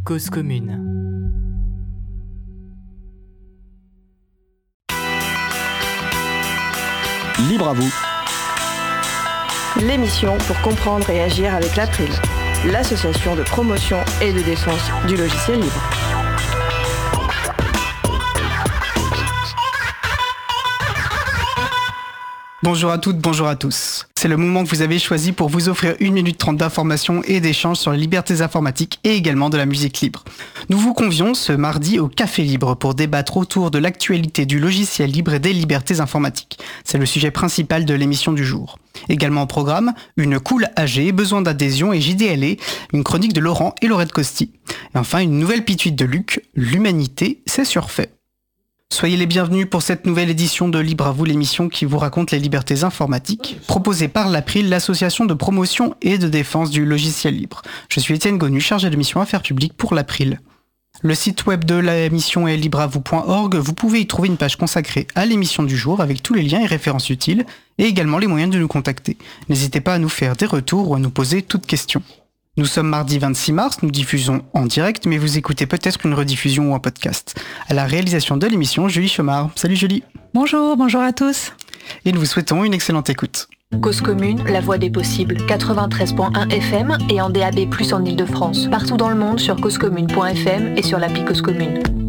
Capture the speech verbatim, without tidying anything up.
Cause commune. Libre à vous. L'émission pour comprendre et agir avec l'April, l'association de promotion et de défense du logiciel libre. Bonjour à toutes, bonjour à tous. C'est le moment que vous avez choisi pour vous offrir une minute trente d'informations et d'échanges sur les libertés informatiques et également de la musique libre. Nous vous convions ce mardi au Café Libre pour débattre autour de l'actualité du logiciel libre et des libertés informatiques. C'est le sujet principal de l'émission du jour. Également au programme, une cool A G, besoin d'adhésion et J D L E, une chronique de Laurent et Laurette Costi. Et enfin une nouvelle pituite de Luc, l'humanité, c'est surfait. Soyez les bienvenus pour cette nouvelle édition de Libre à vous, l'émission qui vous raconte les libertés informatiques, proposée par l'April, l'association de promotion et de défense du logiciel libre. Je suis Étienne Gonu, chargé de mission affaires publiques pour l'April. Le site web de l'émission est libre à vous point org. Vous pouvez y trouver une page consacrée à l'émission du jour avec tous les liens et références utiles et également les moyens de nous contacter. N'hésitez pas à nous faire des retours ou à nous poser toutes questions. Nous sommes mardi vingt-six mars, nous diffusons en direct, mais vous écoutez peut-être une rediffusion ou un podcast. À la réalisation de l'émission, Julie Chomard. Salut Julie. Bonjour, bonjour à tous. Et nous vous souhaitons une excellente écoute. Cause commune, la voix des possibles, quatre-vingt-treize virgule un F M et en D A B plus, en Ile-de-France. Partout dans le monde sur cause commune point F M et sur l'appli Cause commune.